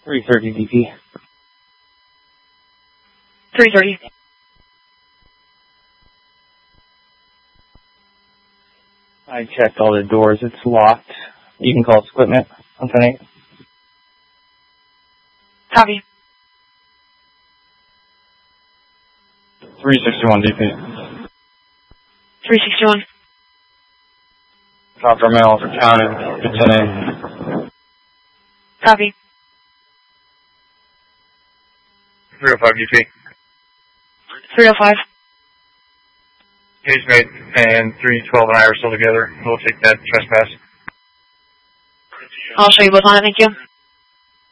330 DP. 330. I checked all the doors. It's locked. You can call equipment. I'm trying. Copy. 361 DP. 361. Dropped our mail for counted. It's in. Copy. 305 DP. 305. Case mate and 312 and I are still together. We'll take that trespass. I'll show you both on it, thank you.